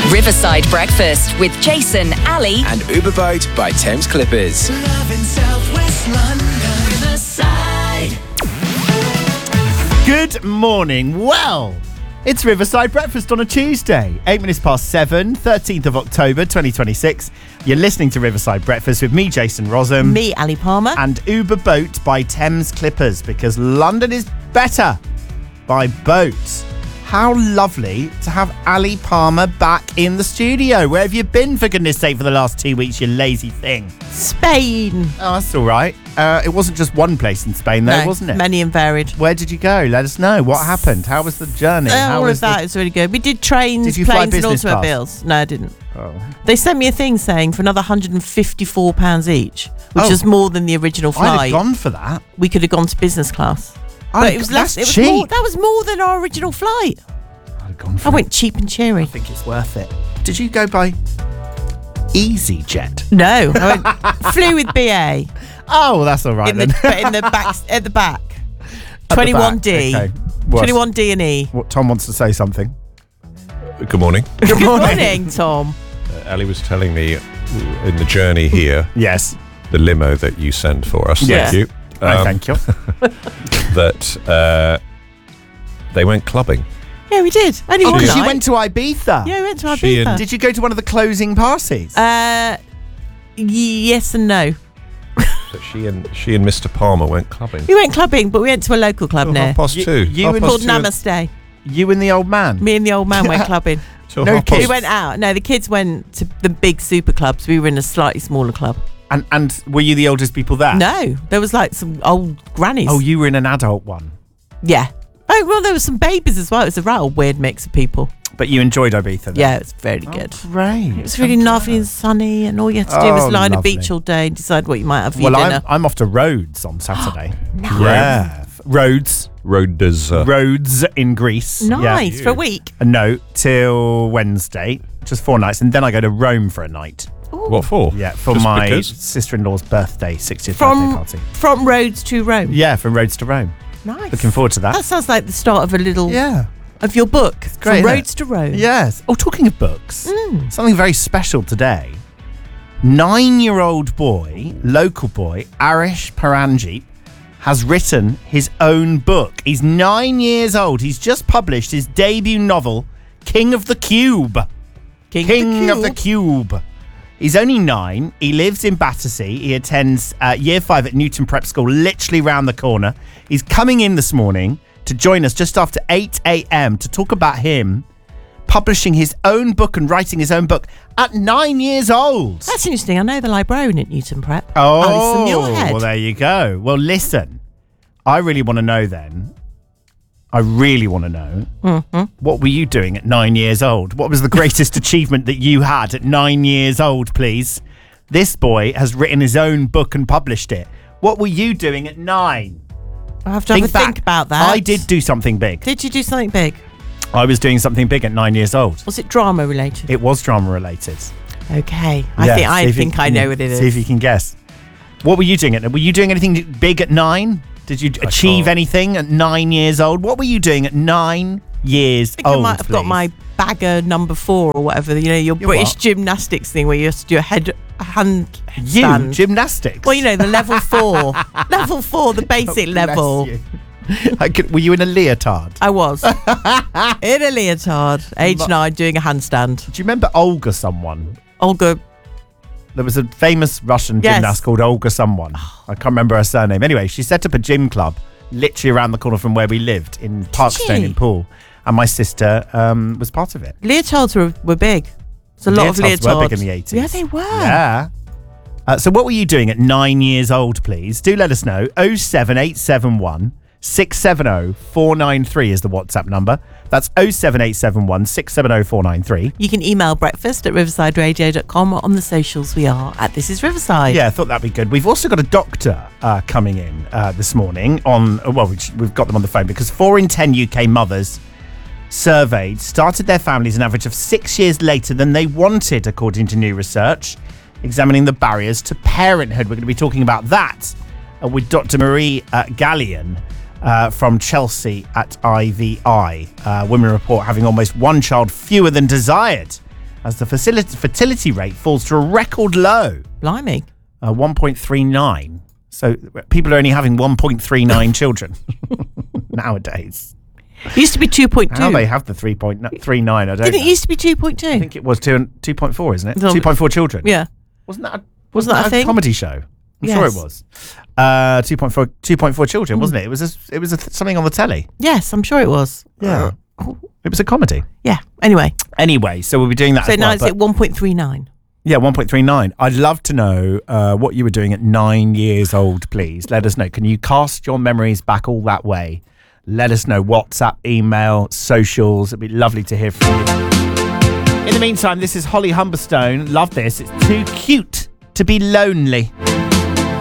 Riverside Breakfast with Jason, Ali and Uberboat by Thames Clippers. Love in South West London. Riverside. Good morning. Well, it's Riverside Breakfast on a Tuesday, 8 minutes past 7, 13th of October 2026. You're listening to Riverside Breakfast with me, Jason Rossum. Me, Ali Palmer. And Uberboat by Thames Clippers, because London is better by boat. How lovely to have Ali Palmer back in the studio. Where have you been, for goodness sake, for the last 2 weeks, you lazy thing? Spain. Oh, that's all right. It wasn't just one place in Spain, though, wasn't it? Many and varied. Where did you go? Let us know. What happened? How was the journey? All of that is really good. We did trains, Did you fly planes and business class? automobiles. No, I didn't. Oh. They sent me a thing saying for another £154 each, which is more than the original I'd have flight. gone for that. We could have gone to business class. But it was less. That's It was cheap. more. That was more than our original flight. I'd have gone for I went cheap and cheery. I think it's worth it. Did you go by EasyJet? No, I went, flew with BA Oh, that's all right then. in the back. At the back. At the 21D. back, okay. What? 21D and E. What, Tom wants to say something. Good morning. Good morning, Tom. Ali was telling me in the journey here, Yes. the limo that you send for us, Yes. thank you, Thank you. that they went clubbing. Yeah, we did. Only Oh, one because you night. went to Ibiza. Yeah, we went to She Ibiza. and- Did you go to one of the closing parties? Yes and no. So she and Mr. Palmer went clubbing. We went clubbing, but we went to a local club near. 2:30. you Half and- past Called two and- Namaste. You and the old man? Me and the old man went clubbing. till No half past- We went out. No, the kids went to the big super clubs. We were in a slightly smaller club. And were you the oldest people there? No, there was like some old grannies. Oh, you were in an adult one. Yeah. Oh, well, there were some babies as well. It was a real weird mix of people. But you enjoyed Ibiza then? Yeah, it was very good. Great. It was really lovely and sunny, and all you had to do was Oh, lie on a lovely. beach all day and decide what you might have for Well, your dinner. I'm off to Rhodes on Saturday. Nice. Yeah. Rhodes. Rhodes. Rhodes in Greece. Nice, Yeah. for a week. No, till Wednesday. Just 4 nights. And then I go to Rome for a night. What for? Yeah, for Just my because? sister-in-law's birthday, 60th birthday party. From Rhodes to Rome. Yeah, from Rhodes to Rome. Nice. Looking forward to that. That sounds like the start of a little Yeah. of your book. great, From isn't Rhodes it? to Rome. Yes. Oh, talking of books, something very special today. 9-year-old boy, local boy, Arish Paranjeep, has written his own book. He's 9 years old. He's just published his debut novel, King of the Cube. King of the Cube. He's only 9. He lives in Battersea. He attends Year 5 at Newton Prep School, literally round the corner. He's coming in this morning to join us just after 8 a.m. to talk about him publishing his own book and writing his own book at 9 years old. That's interesting. I know the librarian at Newton Prep. Oh, Alison Muirhead. well, there you go. Well, listen, I really want to know then. I really want to know, what were you doing at 9 years old? What was the greatest achievement that you had at 9 years old, please? This boy has written his own book and published it. What were you doing at 9? I have to have a back. think about that. I did do something big. Did you do something big? I was doing something big at 9 years old. Was it drama related? It was drama related. Okay. Yeah, I see if you think I can- know what it is. See if you can guess. What were you doing were you doing anything big at 9? Did you achieve can't. anything at 9 years old? What were you doing at 9 years I think old? I might have got please? my bagger number 4 or whatever. You know, your British what? gymnastics thing where you have to do a handstand. You gymnastics. Well, you know, the level 4. Level 4, the basic Bless level. you. Were you in a leotard? I was. In a leotard, age 9, doing a handstand. Do you remember Olga someone? Olga. There was a famous Russian Yes. gymnast called Olga someone. I can't remember her surname. Anyway, she set up a gym club literally around the corner from where we lived in Parkstone she? in Poole. And my sister was part of it. Leotards were big. There's a lot of leotards. Leotards were big in the 80s. Yeah, they were. Yeah. So what were you doing at 9 years old, please? Do let us know. 07871 670 493 is the WhatsApp number. That's 07871 670 493. You can email breakfast@riversideradio.com or on the socials we are at This Is Riverside. Yeah, I thought that'd be good. We've also got a doctor coming in this morning we've got them on the phone because 4 in 10 UK mothers surveyed started their families an average of 6 years later than they wanted, according to new research examining the barriers to parenthood. We're going to be talking about that with Dr. Marie Gallion from Chelsea at IVI. Women report having almost one child fewer than desired as the fertility rate falls to a record low, Blimey. 1.39. So people are only having 1.39 children nowadays. It used to be 2.2. How they have the 3.39, I don't know. Didn't it used to be 2.2? I think it was 2.4, isn't it? No. 2.4 children. Yeah. Wasn't that a thing? comedy show? I'm sure it was. 2.4 children, wasn't it? It was something on the telly. Yes, I'm sure it was. Yeah. It was a comedy. Yeah. Anyway, So we'll be doing that so as now well. it's at 1.39. Yeah, 1.39. I'd love to know what you were doing at 9 years old, please. Let us know. Can you cast your memories back all that way? Let us know. WhatsApp, email, socials. It'd be lovely to hear from you. In the meantime, this is Holly Humberstone. Love this. It's too cute to be lonely.